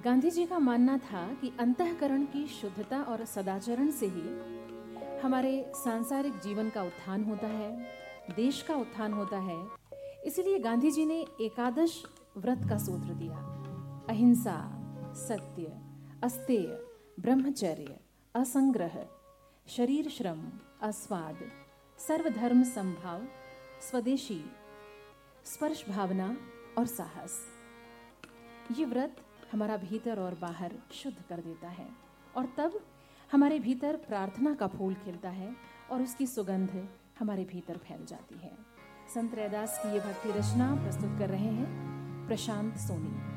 गांधी जी का मानना था कि अंतःकरण की शुद्धता और सदाचरण से ही हमारे सांसारिक जीवन का उत्थान होता है, देश का उत्थान होता है। इसलिए गांधी जी ने एकादश व्रत का सूत्र दिया: अहिंसा, सत्य, अस्तेय, ब्रह्मचर्य, असंग्रह, शरीर श्रम, अस्वाद, सर्वधर्म समभाव, स्वदेशी, स्पर्श भावना और साहस। ये व्रत हमारा भीतर और बाहर शुद्ध कर देता है और तब हमारे भीतर प्रार्थना का फूल खिलता है और उसकी सुगंध हमारे भीतर फैल जाती है। संत रैदास की ये भक्ति रचना प्रस्तुत कर रहे हैं प्रशांत सोनी।